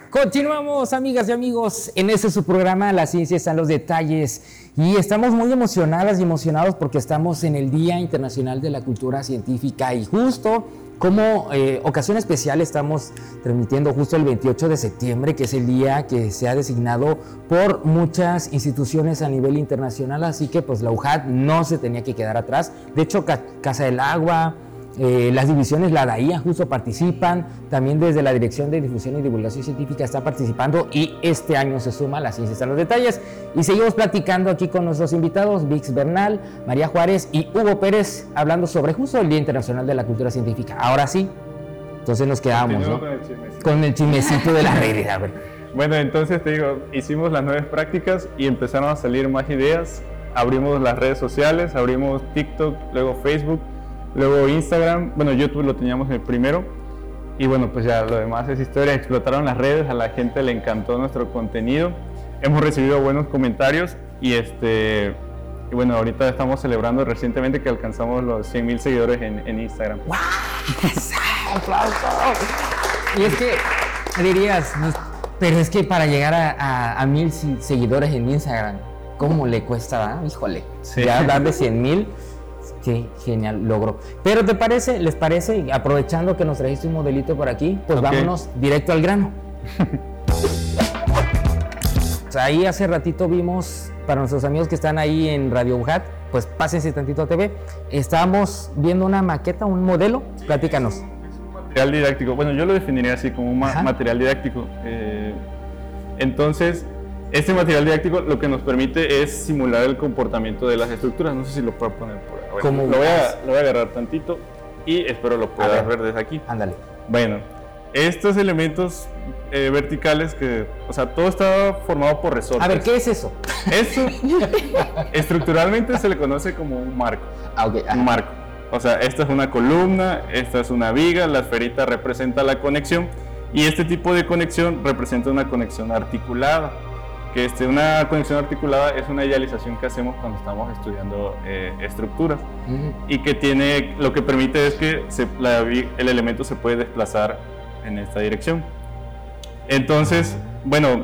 Continuamos, amigas y amigos, en este su programa La Ciencia está en los detalles y estamos muy emocionadas y emocionados porque estamos en el Día Internacional de la Cultura Científica y justo como ocasión especial estamos transmitiendo justo el 28 de septiembre, que es el día que se ha designado por muchas instituciones a nivel internacional, así que pues la UJAT no se tenía que quedar atrás. De hecho, Casa del Agua, las divisiones, la DAIA justo participan, también desde la Dirección de Difusión y Divulgación Científica está participando y este año se suma La Ciencia está en los detalles y seguimos platicando aquí con nuestros invitados Vix Bernal, María Juárez y Hugo Pérez hablando sobre justo el Día Internacional de la Cultura Científica. Ahora sí, entonces nos quedamos, ¿no? Con el chismecito de la red. A ver. Bueno, entonces te digo, hicimos las 9 prácticas y empezaron a salir más ideas, abrimos las redes sociales, abrimos TikTok, luego Facebook, luego Instagram, bueno, YouTube lo teníamos el primero y bueno, pues ya lo demás es historia. Explotaron las redes, a la gente le encantó nuestro contenido, hemos recibido buenos comentarios y bueno, ahorita estamos celebrando recientemente que alcanzamos los 100,000 seguidores en Instagram. ¡Wow! Y es que dirías, pero es que para llegar a 1,000 seguidores en Instagram, ¿cómo le cuesta? Híjole, sí. Ya hablar de 100,000. Qué genial logro. Pero ¿les parece, aprovechando que nos trajiste un modelito por aquí, pues okay, vámonos directo al grano? Ahí hace ratito vimos, para nuestros amigos que están ahí en Radio UJAT, pues pásense tantito a TV, estábamos viendo una maqueta, un modelo, platícanos. Es un material didáctico, bueno, yo lo definiría así como un material didáctico. Entonces, este material didáctico lo que nos permite es simular el comportamiento de las estructuras. No sé si lo puedo poner por ahí. Bueno, lo voy a agarrar tantito y espero lo puedas ver desde aquí. Ándale. Bueno, estos elementos verticales o sea, todo está formado por resortes. A ver, ¿qué es eso? Eso estructuralmente se le conoce como un marco. Un marco. O sea, esta es una columna, esta es una viga, la esferita representa la conexión y este tipo de conexión representa una conexión articulada. Que una conexión articulada es una idealización que hacemos cuando estamos estudiando estructuras y que lo que permite es que el elemento se puede desplazar en esta dirección. Entonces, bueno,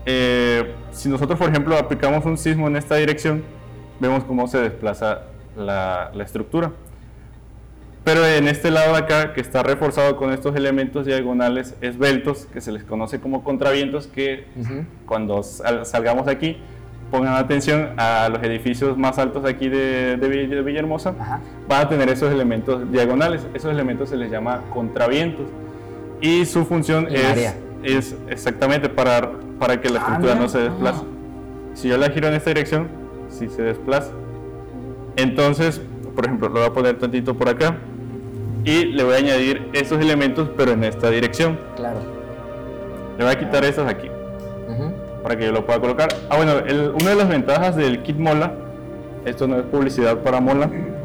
si nosotros por ejemplo aplicamos un sismo en esta dirección, vemos cómo se desplaza la estructura. Pero en este lado de acá, que está reforzado con estos elementos diagonales esbeltos, que se les conoce como contravientos, que cuando salgamos de aquí, pongan atención a los edificios más altos aquí de Villahermosa, van a tener esos elementos diagonales. Esos elementos se les llama contravientos. Y su función es exactamente para que la estructura no se desplace. Si yo la giro en esta dirección, sí se desplaza. Entonces, por ejemplo, lo voy a poner tantito por acá y le voy a añadir estos elementos pero en esta dirección. Claro. Le voy a quitar estos aquí para que yo lo pueda colocar. Bueno, una de las ventajas del kit Mola, esto no es publicidad para Mola.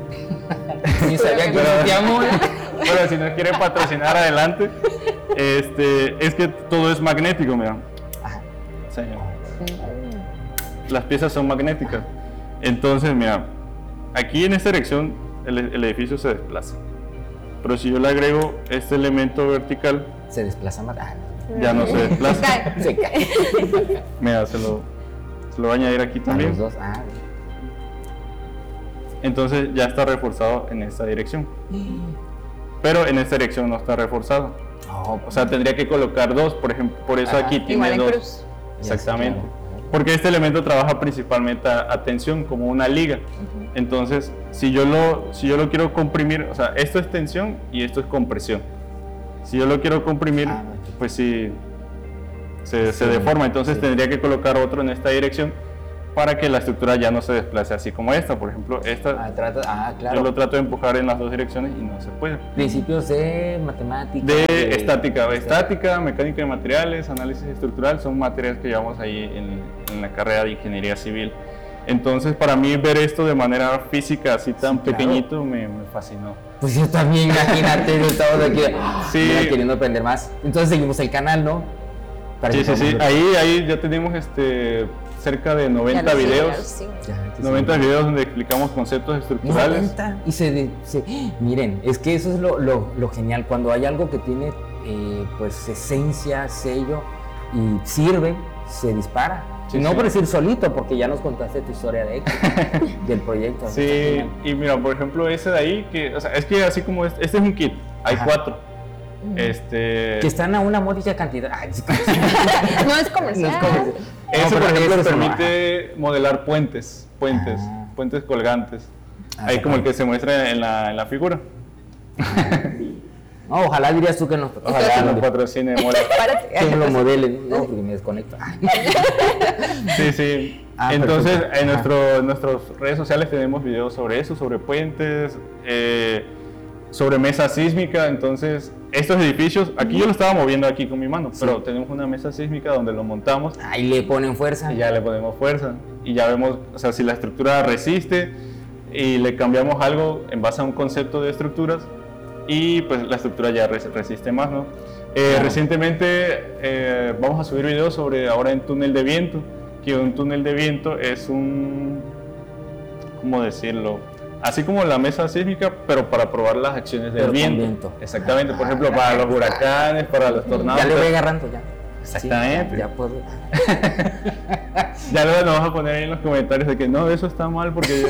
Ni sabía que existía Mola. Pero si nos quieren patrocinar adelante, es que todo es magnético, mira. O sea, las piezas son magnéticas. Entonces, mira, aquí en esta dirección el edificio se desplaza, pero si yo le agrego este elemento vertical, se desplaza más. Ya no se desplaza. Se cae. Mira, se lo voy a añadir aquí también. Los dos. Entonces ya está reforzado en esta dirección, pero en esta dirección no está reforzado. O sea, tendría que colocar dos, por ejemplo, por eso aquí tiene dos. Cruz. Exactamente. Porque este elemento trabaja principalmente a tensión, como una liga. Entonces, si yo lo quiero comprimir, o sea, esto es tensión y esto es compresión. Si yo lo quiero comprimir, pues sí, se deforma. Entonces tendría que colocar otro en esta dirección para que la estructura ya no se desplace así como esta. Por ejemplo, esta, claro. Yo lo trato de empujar en las dos direcciones y no se puede. Principios de matemática. De estática, mecánica de materiales, análisis estructural, son materias que llevamos ahí en la carrera de ingeniería civil. Entonces, para mí ver esto de manera física, así tan pequeñito, me fascinó. Pues yo también, imagínate, yo estaba aquí queriendo aprender más. Entonces seguimos el canal, ¿no? Sí. Ahí ya tenemos cerca de 90 videos. 90 videos donde explicamos conceptos estructurales. 90 y miren, es que eso es lo genial, cuando hay algo que tiene pues esencia, sello y sirve, se dispara. Sí, no por decir solito, porque ya nos contaste tu historia de éxito del proyecto. Sí, y mira, por ejemplo, ese de ahí, que, o sea, es que así como este es un kit, hay 4. Que están a una módica cantidad. Ay, no es comercial. No es comercial. Eso, por ejemplo, permite modelar puentes colgantes. Ahí como el que se muestra en la figura. No, ojalá dirías tú que nos patrocine Mora. Que me lo modelen, no, porque me desconecto. Sí. Entonces, en nuestras redes sociales tenemos videos sobre eso, sobre puentes, sobre mesa sísmica. Entonces, estos edificios, aquí yo lo estaba moviendo aquí con mi mano, pero tenemos una mesa sísmica donde lo montamos. Ahí le ponen fuerza. Y ya le ponemos fuerza. Y ya vemos, o sea, si la estructura resiste y le cambiamos algo en base a un concepto de estructuras, y pues la estructura ya resiste más, ¿no? Recientemente vamos a subir videos sobre ahora en túnel de viento, que un túnel de viento es ¿cómo decirlo? Así como la mesa sísmica, pero para probar las acciones del viento. Exactamente, por ejemplo, para los huracanes, para los tornados. Ya le voy agarrando ya. Exactamente. Sí, ya puedo. Ya luego nos vas a poner ahí en los comentarios de que no, eso está mal porque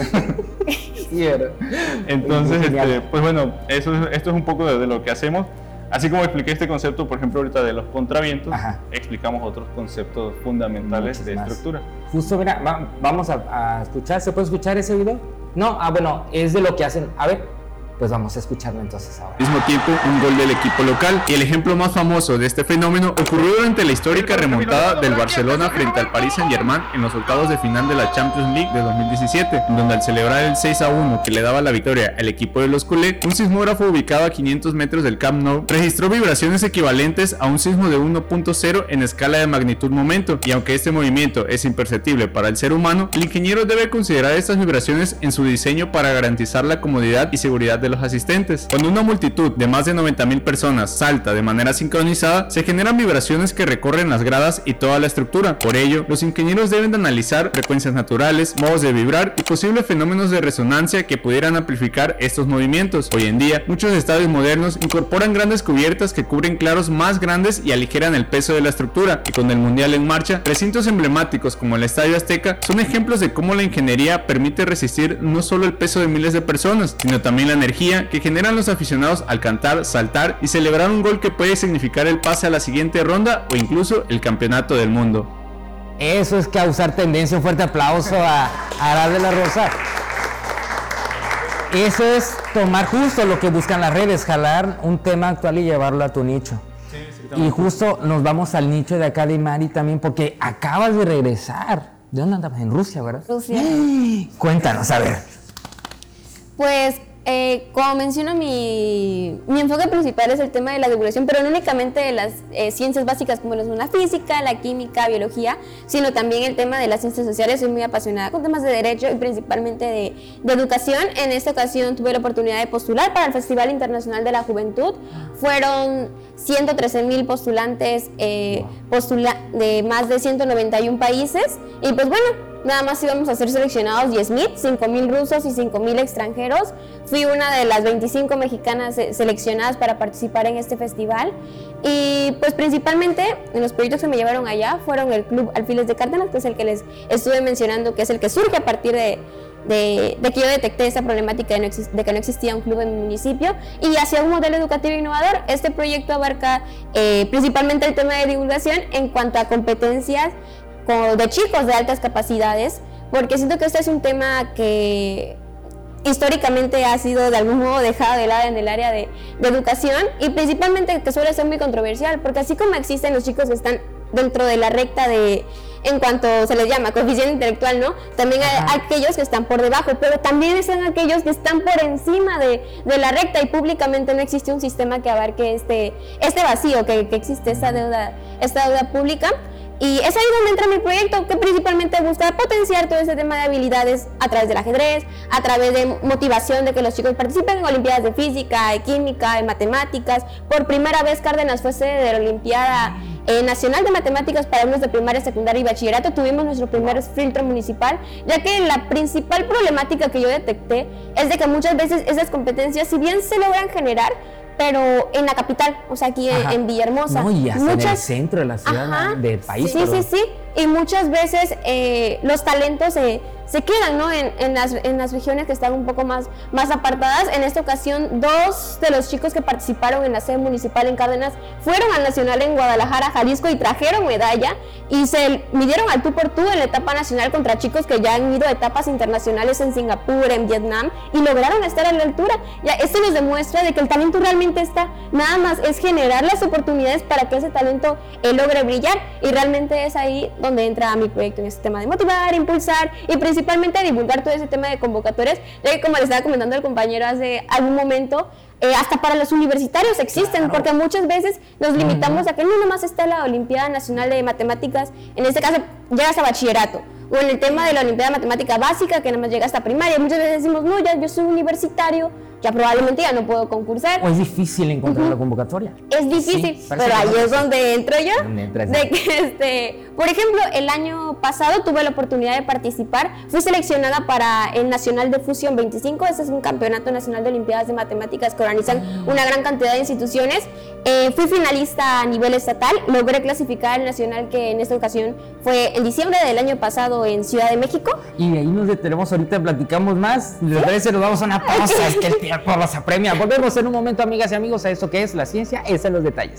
Entonces, pues bueno, esto es un poco de lo que hacemos. Así como expliqué este concepto, por ejemplo, ahorita de los contravientos, explicamos otros conceptos fundamentales de estructura. Justo, mira, vamos a escuchar. ¿Se puede escuchar ese video? No, bueno, es de lo que hacen. A ver. Pues vamos a escucharlo entonces ahora. Al mismo tiempo, un gol del equipo local. Y el ejemplo más famoso de este fenómeno ocurrió durante la histórica remontada del Barcelona frente al Paris Saint-Germain en los octavos de final de la Champions League de 2017, donde al celebrar el 6-1 que le daba la victoria al equipo de los culés, un sismógrafo ubicado a 500 metros del Camp Nou registró vibraciones equivalentes a un sismo de 1.0 en escala de magnitud-momento. Y aunque este movimiento es imperceptible para el ser humano, el ingeniero debe considerar estas vibraciones en su diseño para garantizar la comodidad y seguridad de los asistentes. Cuando una multitud de más de 90.000 personas salta de manera sincronizada, se generan vibraciones que recorren las gradas y toda la estructura. Por ello, los ingenieros deben de analizar frecuencias naturales, modos de vibrar y posibles fenómenos de resonancia que pudieran amplificar estos movimientos. Hoy en día, muchos estadios modernos incorporan grandes cubiertas que cubren claros más grandes y aligeran el peso de la estructura. Y con el Mundial en marcha, recintos emblemáticos como el Estadio Azteca son ejemplos de cómo la ingeniería permite resistir no solo el peso de miles de personas, sino también la energía que generan los aficionados al cantar, saltar y celebrar un gol que puede significar el pase a la siguiente ronda o incluso el campeonato del mundo. Eso es causar tendencia. Un fuerte aplauso a Arad de la Rosa. Eso es tomar justo lo que buscan las redes, jalar un tema actual y llevarlo a tu nicho. Y justo nos vamos al nicho de acá de Mari también, porque acabas de regresar. ¿De dónde andabas? En Rusia, ¿verdad? Rusia. Cuéntanos, a ver. Pues como menciono, mi enfoque principal es el tema de la divulgación, pero no únicamente de las ciencias básicas como lo son la física, la química, biología, sino también el tema de las ciencias sociales. Soy muy apasionada con temas de derecho y principalmente de educación. En esta ocasión tuve la oportunidad de postular para el Festival Internacional de la Juventud. Fueron 113,000 postulantes de más de 191 países y pues bueno, nada más íbamos a ser seleccionados 10,000, 5,000 rusos y 5,000 extranjeros. Fui una de las 25 mexicanas seleccionadas para participar en este festival. Y pues principalmente en los proyectos que me llevaron allá fueron el Club Alfiles de Cárdenas, que es el que les estuve mencionando, que es el que surge a partir de que yo detecté esta problemática de que no existía un club en mi municipio, y hacia un modelo educativo innovador. Este proyecto abarca principalmente el tema de divulgación en cuanto a competencias de chicos de altas capacidades, porque siento que este es un tema que históricamente ha sido de algún modo dejado de lado en el área de educación, y principalmente que suele ser muy controversial, porque así como existen los chicos que están dentro de la recta en cuanto se les llama coeficiente intelectual, ¿no? También hay aquellos que están por debajo, pero también están aquellos que están por encima de la recta, y públicamente no existe un sistema que abarque este vacío que existe, esta deuda pública. Y es ahí donde entra mi proyecto, que principalmente busca potenciar todo ese tema de habilidades a través del ajedrez, a través de motivación de que los chicos participen en olimpiadas de física, de química, de matemáticas. Por primera vez Cárdenas fue sede de la Olimpiada Nacional de Matemáticas para alumnos de primaria, secundaria y bachillerato. Tuvimos nuestro primer filtro municipal, ya que la principal problemática que yo detecté es de que muchas veces esas competencias, si bien se logran generar, pero en la capital, o sea, aquí en Villahermosa. No, y hasta en el centro de la ciudad, del país. Sí. Y muchas veces los talentos se quedan, ¿no? en las regiones que están un poco más apartadas. En esta ocasión, 2 de los chicos que participaron en la sede municipal en Cárdenas fueron al nacional en Guadalajara, Jalisco, y trajeron medalla y se midieron al tú por tú en la etapa nacional contra chicos que ya han ido a etapas internacionales en Singapur, en Vietnam, y lograron estar a la altura. Ya, esto nos demuestra de que el talento realmente está, nada más es generar las oportunidades para que ese talento logre brillar, y realmente es ahí donde entra mi proyecto en este tema de motivar, impulsar y principalmente divulgar todo ese tema de convocatorias, ya que, como le estaba comentando el compañero hace algún momento, hasta para los universitarios existen, porque muchas veces nos limitamos a que no nomás está la Olimpiada Nacional de Matemáticas, en este caso llegas a bachillerato, o en el tema de la Olimpiada Matemática Básica, que nada más llega hasta primaria. Muchas veces decimos, no, ya yo soy universitario, ya probablemente ya no puedo concursar. O es difícil encontrar la convocatoria. Es difícil, sí, pero ahí es donde entro yo. De que, por ejemplo, el año pasado tuve la oportunidad de participar, fui seleccionada para el Nacional de Fusión 25, ese es un campeonato nacional de Olimpiadas de Matemáticas que organizan una gran cantidad de instituciones. Fui finalista a nivel estatal, logré clasificar al nacional, que en esta ocasión fue en diciembre del año pasado en Ciudad de México. Y de ahí nos detenemos ahorita, platicamos más. Les parece, nos vamos a una pausa, es que el tiempo nos apremia. Volvemos en un momento, amigas y amigos, a esto que es la ciencia, es en los detalles.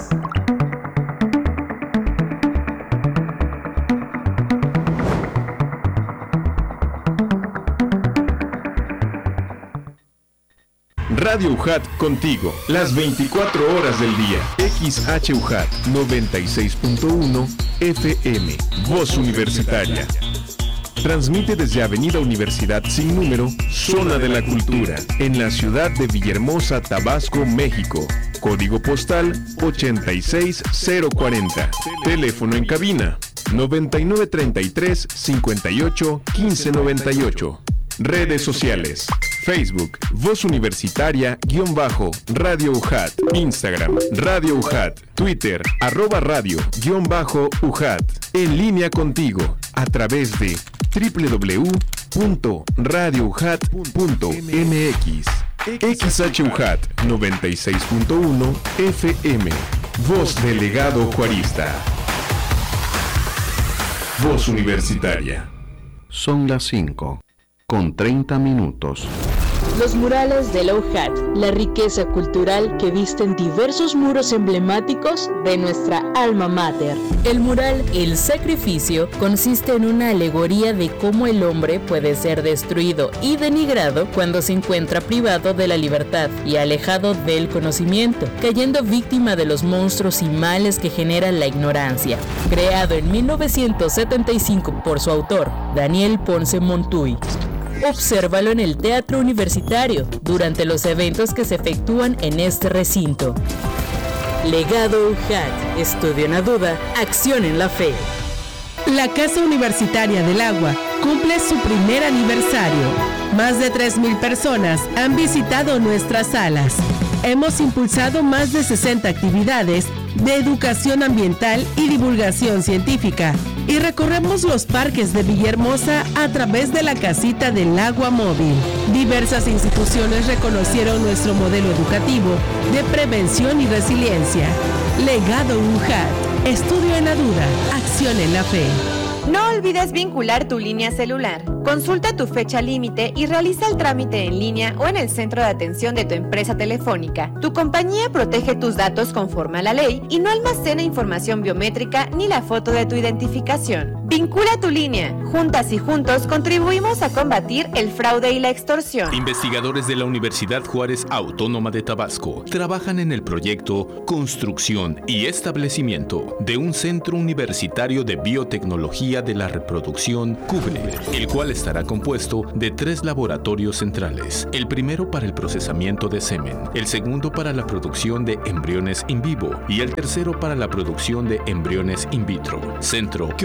Radio UJAT contigo, las 24 horas del día. XHUJAT 96.1 FM, Voz Universitaria. Transmite desde Avenida Universidad sin número, Zona de la Cultura, en la ciudad de Villahermosa, Tabasco, México. Código postal 86040. Teléfono en cabina 9933 58 1598. Redes sociales: Facebook, Voz Universitaria _Radio UJAT, Instagram, Radio UJAT, Twitter, @radio_UJAT. En línea contigo, a través de www.radioujat.mx. XHUJAT 96.1 FM, Voz Delegado Juarista. Voz Universitaria. Son las 5:30. Los murales de la UJAT, la riqueza cultural que visten diversos muros emblemáticos de nuestra alma mater. El mural El Sacrificio consiste en una alegoría de cómo el hombre puede ser destruido y denigrado cuando se encuentra privado de la libertad y alejado del conocimiento, cayendo víctima de los monstruos y males que genera la ignorancia. Creado en 1975 por su autor, Daniel Ponce Montuy. Obsérvalo en el Teatro Universitario durante los eventos que se efectúan en este recinto. Legado UJAT, estudio en la duda, acción en la fe. La Casa Universitaria del Agua cumple su primer aniversario. Más de 3,000 personas han visitado nuestras salas. Hemos impulsado más de 60 actividades de educación ambiental y divulgación científica, y recorremos los parques de Villahermosa a través de la Casita del Agua Móvil. Diversas instituciones reconocieron nuestro modelo educativo de prevención y resiliencia. Legado UJAT, estudio en la duda, acción en la fe. No olvides vincular tu línea celular. Consulta tu fecha límite y realiza el trámite en línea o en el centro de atención de tu empresa telefónica. Tu compañía protege tus datos conforme a la ley y no almacena información biométrica ni la foto de tu identificación. Vincula tu línea. Juntas y juntos contribuimos a combatir el fraude y la extorsión. Investigadores de la Universidad Juárez Autónoma de Tabasco trabajan en el proyecto Construcción y Establecimiento de un Centro Universitario de Biotecnología de la Reproducción CUBRE, el cual estará compuesto de 3 laboratorios centrales: el primero para el procesamiento de semen, el segundo para la producción de embriones in vivo y el tercero para la producción de embriones in vitro. Centro que ofrecerá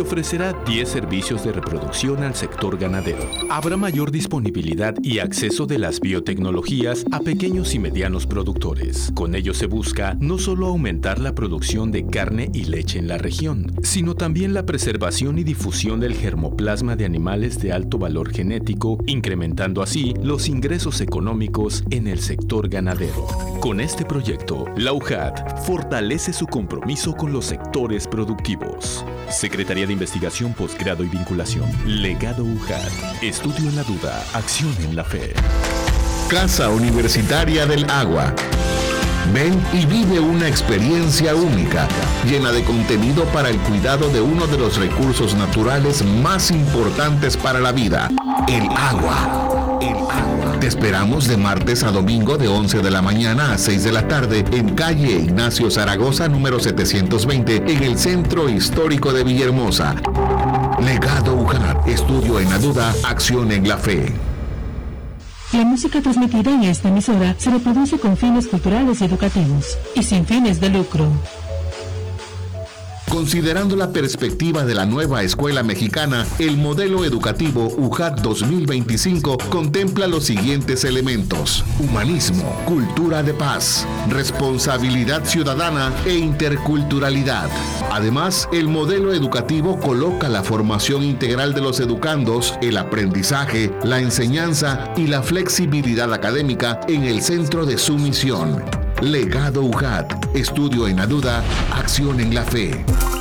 brindará 10 servicios de reproducción al sector ganadero. Habrá mayor disponibilidad y acceso de las biotecnologías a pequeños y medianos productores. Con ello se busca no solo aumentar la producción de carne y leche en la región, sino también la preservación y difusión del germoplasma de animales de alto valor genético, incrementando así los ingresos económicos en el sector ganadero. Con este proyecto, la UJAT fortalece su compromiso con los sectores productivos. Secretaría de Investigación, Posgrado y Vinculación. Legado UJAT. Estudio en la duda, acción en la fe. Casa Universitaria del Agua. Ven y vive una experiencia única, llena de contenido para el cuidado de uno de los recursos naturales más importantes para la vida, el agua. El agua. Te esperamos de martes a domingo de 11 de la mañana a 6 de la tarde en calle Ignacio Zaragoza, número 720, en el Centro Histórico de Villahermosa. Legado UJAT. Estudio en la duda, acción en la fe. La música transmitida en esta emisora se reproduce con fines culturales y educativos y sin fines de lucro. Considerando la perspectiva de la nueva escuela mexicana, el modelo educativo UJAT 2025 contempla los siguientes elementos: humanismo, cultura de paz, responsabilidad ciudadana e interculturalidad. Además, el modelo educativo coloca la formación integral de los educandos, el aprendizaje, la enseñanza y la flexibilidad académica en el centro de su misión. Legado UJAT. Estudio en la duda, acción en la fe.